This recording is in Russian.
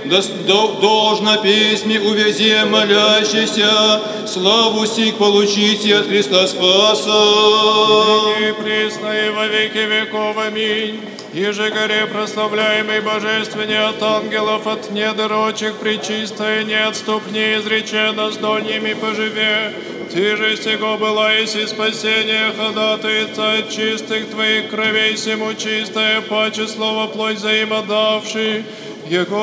должно письме увезе молящийся, славу сик получите от Христа Спаса. И пресно и во веки веков. Аминь. Иже горе прославляемый божественней от ангелов, от недорочих пречистое, неотступнее изречено с дольними поживе. Ты же сего была еси спасение, ходатайца от чистых твоих кровей, всему чистое, паче слово плоть взаимодавший. Его